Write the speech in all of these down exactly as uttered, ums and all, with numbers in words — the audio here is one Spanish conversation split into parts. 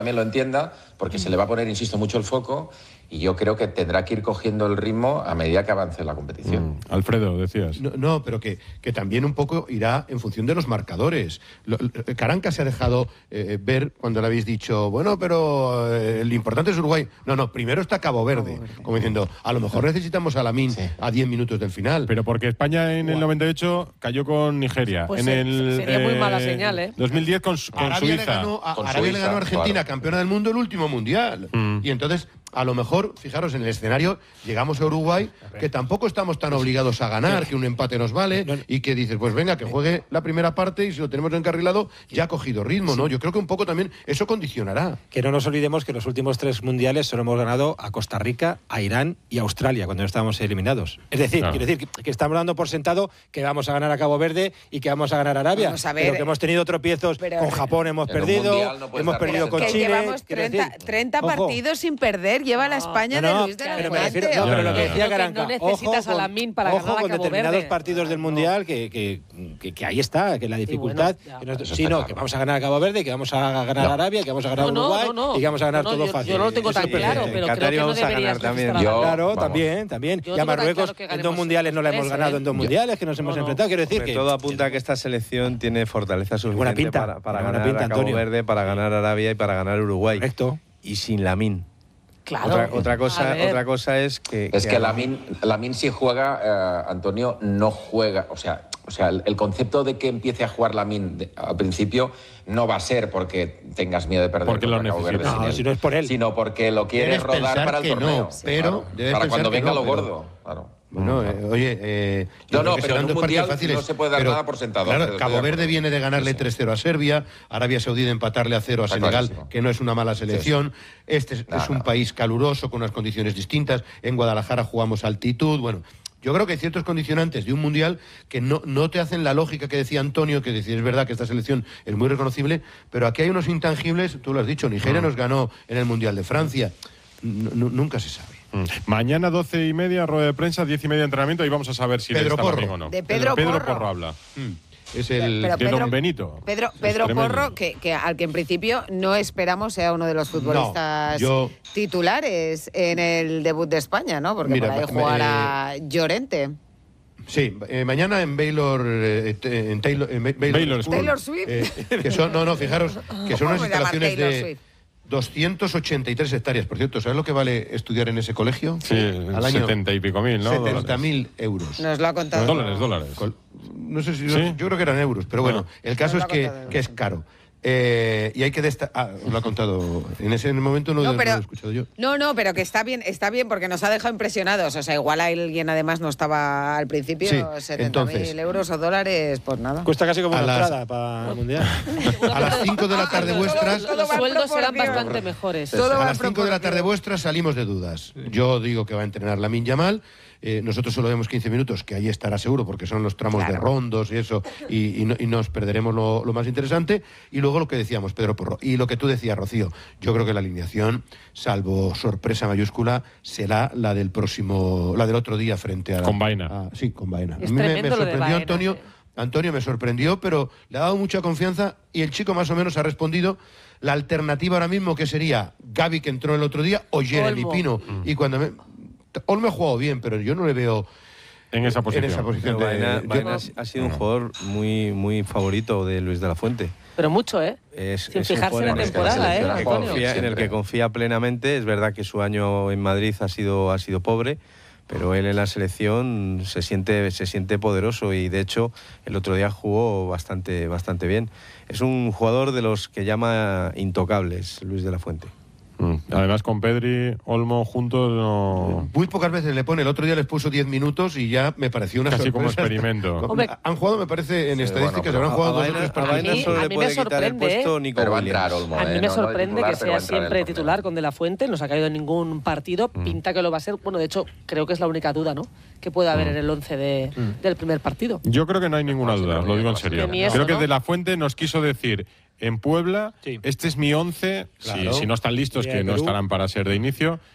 también lo entienda, porque se le va a poner, insisto, mucho el foco, y yo creo que tendrá que ir cogiendo el ritmo a medida que avance la competición. Mm. Alfredo, decías. No, no pero que, que también un poco irá en función de los marcadores. Lo, Caranca se ha dejado eh, ver cuando le habéis dicho, bueno, pero eh, lo importante es Uruguay. No, no, primero está Cabo Verde, Cabo Verde. Como diciendo, a lo mejor necesitamos a Lamine sí. a diez minutos del final. Pero porque España en el noventa y ocho cayó con Nigeria. Pues en se, el, sería eh, muy mala señal, ¿eh? dos mil diez con, con Arabia Suiza. Le ganó, a, con Arabia Suiza, le ganó a Argentina, claro. campeona del mundo, el último mundial. Mm. Y entonces, a lo mejor, fijaros, en el escenario llegamos a Uruguay, que tampoco estamos tan obligados a ganar, que un empate nos vale, y que dices, pues venga, que juegue la primera parte y si lo tenemos encarrilado, ya ha cogido ritmo, ¿no? Yo creo que un poco también eso condicionará. Que no nos olvidemos que los últimos tres mundiales solo hemos ganado a Costa Rica, a Irán y a Australia, cuando no estábamos eliminados. Es decir, claro. quiero decir que, que estamos dando por sentado que vamos a ganar a Cabo Verde y que vamos a ganar a Arabia, vamos a ver, pero que hemos tenido tropiezos, pero, con Japón hemos perdido, no hemos perdido con Chile. Llevamos treinta, decir, treinta partidos sin perder, lleva la España no, no, de Luis de la pero, Fuente. Refiero, no, pero lo que decía Caranca, no necesitas ojo a Lamine para ojo ganar a con Cabo determinados Verde. partidos del Mundial que, que, que, que ahí está, que la dificultad, bueno, que no, sí, no, claro. que vamos a ganar a Cabo Verde, que vamos a ganar no. a Arabia, que vamos a ganar a no, Uruguay no, no, y que vamos a ganar no, todo yo, fácil. Yo no lo tengo tan claro, pero creo que no deberías también. Yo, claro, vamos. también, también. Y a Marruecos en dos mundiales no la hemos ganado en dos mundiales, que nos hemos enfrentado, quiero decir que todo apunta a que esta selección tiene fortaleza suficiente para, para ganar a Cabo Verde, para ganar a Arabia y para ganar a Uruguay. Correcto. Y sin Lamine. Claro. Otra, otra, cosa, otra cosa es que... Es que, que Lamine, Lamine si juega, eh, Antonio, no juega. O sea, o sea el, el concepto de que empiece a jugar Lamine al principio no va a ser porque tengas miedo de perder. Porque lo Cabo Verde no, él, si no es por él. Sino porque lo quiere Debes rodar para el torneo. No, pero claro, para cuando venga no, lo pero... gordo. Claro. Bueno, eh, oye... Eh, no, no, pero en un mundial fáciles, no se puede dar pero, nada por sentado. Claro, Cabo Verde viene de ganarle sí, sí. tres cero a Serbia, Arabia Saudí de empatarle a cero a Está Senegal, clarísimo. que no es una mala selección. Sí, sí. Este es, nah, es un nah. país caluroso, con unas condiciones distintas. En Guadalajara jugamos a altitud, bueno... Yo creo que hay ciertos condicionantes de un mundial que no, no te hacen la lógica que decía Antonio, que decía, es verdad que esta selección es muy reconocible, pero aquí hay unos intangibles, tú lo has dicho, Nigeria mm. nos ganó en el Mundial de Francia, N nunca se sabe. Mm. Mañana doce y media, rueda de prensa, diez y media entrenamiento, y vamos a saber si Pedro está Porro. o no. De Pedro, Pedro Porro. Porro habla. Mm. Es el pero de Pedro, Don Benito. Pedro, Pedro Porro, que, que al que en principio no esperamos sea uno de los futbolistas no, yo... titulares en el debut de España, ¿no? Porque Mira, por ahí jugará eh... Llorente. Sí, eh, mañana en Baylor, eh, en Taylor, en Baylor, Baylor School, Taylor Swift. Eh, que son, no, no, fijaros, que son unas instalaciones de doscientas ochenta y tres hectáreas. Por cierto, ¿sabes lo que vale estudiar en ese colegio? Sí, al año setenta y pico mil, ¿no? setenta mil euros. Nos lo ha contado. Dólares, dólares. No sé si, ¿Sí? yo creo que eran euros, pero bueno, el caso es que, que es caro. Eh, y hay que destacar, ah, lo ha contado en ese momento no, no, pero, no lo he escuchado yo. No, no, pero que está bien, está bien porque nos ha dejado impresionados. O sea, igual alguien además no estaba al principio, sí, setenta mil euros o dólares, pues nada. Cuesta casi como una las... entrada para el mundial. A las cinco de la tarde vuestras. Los sueldos serán bastante mejores. Todo a las cinco de la tarde vuestras salimos de dudas. Yo digo que va a entrenar Lamine Yamal. Eh, nosotros solo vemos quince minutos, que ahí estará seguro, porque son los tramos claro. de rondos y eso, y, y, no, y nos perderemos lo, lo más interesante. Y luego lo que decíamos, Pedro Porro, y lo que tú decías, Rocío, yo creo que la alineación, salvo sorpresa mayúscula, será la del próximo, la del otro día frente a... Con Baena. A, sí, con Baena. A mí me, me sorprendió Baena, Antonio, eh. Antonio me sorprendió, pero le ha dado mucha confianza y el chico más o menos ha respondido. La alternativa ahora mismo, que sería Gavi, que entró el otro día, o Jeremy Olmo. Pino, mm. y cuando me... Olmo ha jugado bien, pero yo no le veo en esa posición. En esa posición de, Baena, Baena yo, ha sido un jugador muy, muy favorito de Luis de la Fuente. Pero mucho, ¿eh? Es, Sin es fijarse en la temporada, ¿eh? En el, que confía, en el que confía plenamente. Es verdad que su año en Madrid ha sido, ha sido pobre, pero él en la selección se siente, se siente poderoso y de hecho el otro día jugó bastante, bastante bien. Es un jugador de los que llama intocables, Luis de la Fuente. Además, con Pedri, Olmo juntos no... Muy pocas veces le pone. El otro día les puso diez minutos y ya me pareció una Casi sorpresa. como experimento. Hombre, han jugado, me parece, en sí, estadísticas, bueno, habrán jugado dos o tres partidos. A Baena solo le puede quitar el puesto Nico pero va a entrar Olmo, A mí eh, me no, sorprende no titular, que sea siempre titular con De la Fuente. No se ha caído en ningún partido. Mm. Pinta que lo va a ser. Bueno, de hecho, creo que es la única duda, ¿no?, que puede haber mm. en el once de, mm. del primer partido. Yo creo que no hay ninguna duda, os lo digo en serio. Eso, creo que ¿no? De la Fuente nos quiso decir... En Puebla, sí. este es mi once, claro. si, si no están listos, que no estarán para ser de inicio.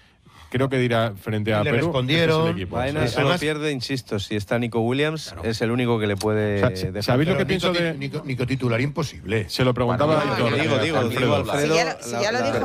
creo que dirá frente a le Perú. respondieron. Este es Baena solo pierde, insisto, si está Nico Williams, claro. es el único que le puede o sea, dejar. ¿Sabéis lo que Nico, pienso de...? Nico, Nico titular imposible. Se lo preguntaba bueno, Aitor, digo, digo, Alfredo. digo, Alfredo, si ya, si ya lo dijo